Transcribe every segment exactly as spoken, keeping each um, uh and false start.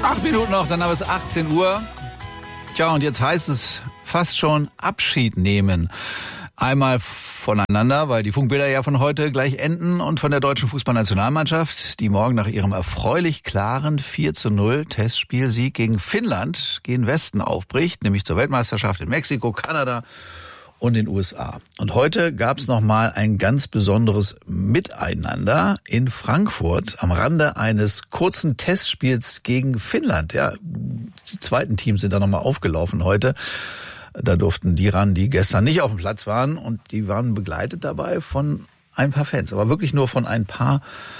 Acht Minuten noch, dann haben wir es achtzehn Uhr. Tja, und jetzt heißt es fast schon Abschied nehmen. Einmal voneinander, weil die Funkbilder ja von heute gleich enden, und von der deutschen Fußballnationalmannschaft, die morgen nach ihrem erfreulich klaren vier zu null Testspielsieg gegen Finnland gen Westen aufbricht, nämlich zur Weltmeisterschaft in Mexiko, Kanada und den U S A. Und heute gab es nochmal ein ganz besonderes Miteinander in Frankfurt am Rande eines kurzen Testspiels gegen Finnland. Ja, die zweiten Teams sind da nochmal aufgelaufen heute. Da durften die ran, die gestern nicht auf dem Platz waren, und die waren begleitet dabei von ein paar Fans, aber wirklich nur von ein paar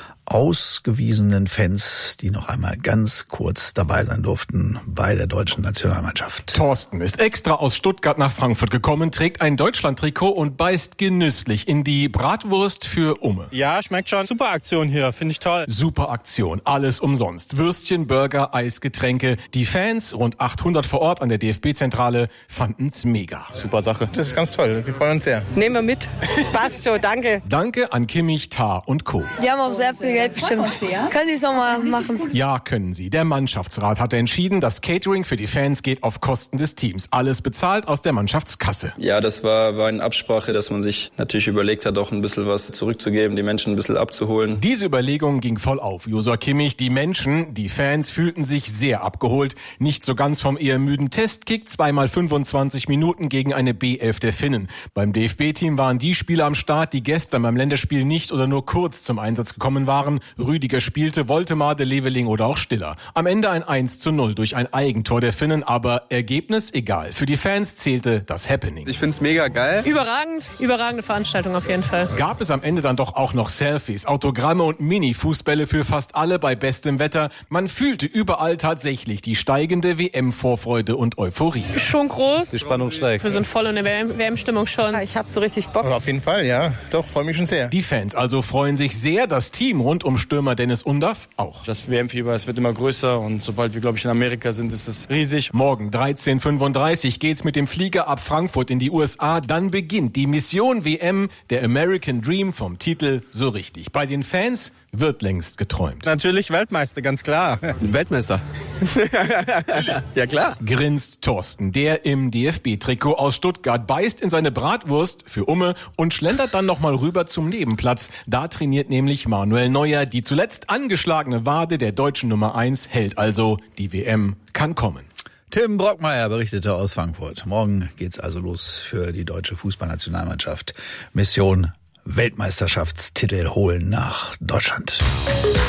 ausgewiesenen Fans, die noch einmal ganz kurz dabei sein durften bei der deutschen Nationalmannschaft. Thorsten ist extra aus Stuttgart nach Frankfurt gekommen, trägt ein Deutschland-Trikot und beißt genüsslich in die Bratwurst für Umme. Ja, schmeckt schon. Super Aktion hier, finde ich toll. Super Aktion, alles umsonst. Würstchen, Burger, Eis, Getränke. Die Fans, rund achthundert vor Ort an der D F B-Zentrale, fanden's mega. Super Sache. Das ist ganz toll. Wir freuen uns sehr. Nehmen wir mit. Passt schon, danke. Danke an Kimmich, Tah und Co. Die haben auch sehr viel Geld bestimmt. Können Sie es nochmal machen? Ja, können sie. Der Mannschaftsrat hatte entschieden, das Catering für die Fans geht auf Kosten des Teams. Alles bezahlt aus der Mannschaftskasse. Ja, das war, war eine Absprache, dass man sich natürlich überlegt hat, auch ein bisschen was zurückzugeben, die Menschen ein bisschen abzuholen. Diese Überlegung ging voll auf. Josua Kimmich, die Menschen, die Fans fühlten sich sehr abgeholt. Nicht so ganz vom eher müden Testkick, zweimal fünfundzwanzig Minuten gegen eine B elf der Finnen. Beim D F B-Team waren die Spieler am Start, die gestern beim Länderspiel nicht oder nur kurz zum Einsatz gekommen waren. Rüdiger spielte, Woltemade, Leveling oder auch Stiller. Am Ende ein eins zu null durch ein Eigentor der Finnen, aber Ergebnis egal. Für die Fans zählte das Happening. Ich find's mega geil. Überragend, überragende Veranstaltung auf jeden Fall. Gab es am Ende dann doch auch noch Selfies, Autogramme und Mini-Fußbälle für fast alle bei bestem Wetter. Man fühlte überall tatsächlich die steigende W M-Vorfreude und Euphorie. Schon groß. Die Spannung steigt. Wir sind voll in der W M-Stimmung schon. Ich hab so richtig Bock. Auf jeden Fall, ja. Doch, freue mich schon sehr. Die Fans also freuen sich sehr, das Team rund um Stürmer Dennis Undaff auch. Das W M-Fieber, es wird immer größer, und sobald wir, glaube ich, in Amerika sind, ist es riesig. Morgen dreizehn Uhr fünfunddreißig geht's mit dem Flieger ab Frankfurt in die U S A. Dann beginnt die Mission W M, der American Dream, vom Titel so richtig. Bei den Fans wird längst geträumt. Natürlich Weltmeister, ganz klar. Weltmeister. Ja, klar. Grinst Thorsten, der im D F B-Trikot aus Stuttgart, beißt in seine Bratwurst für Umme und schlendert dann nochmal rüber zum Nebenplatz. Da trainiert nämlich Manuel Neuer. Die zuletzt angeschlagene Wade der deutschen Nummer eins hält also. Die W M kann kommen. Tim Brockmeier berichtete aus Frankfurt. Morgen geht's also los für die deutsche Fußballnationalmannschaft. Mission Weltmeisterschaftstitel holen nach Deutschland.